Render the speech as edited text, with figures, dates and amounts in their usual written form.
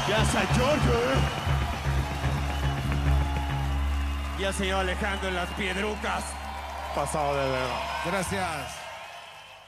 Ya San Giorgio. Y al señor Alejandro en las piedrucas. Pasado de verga. Gracias.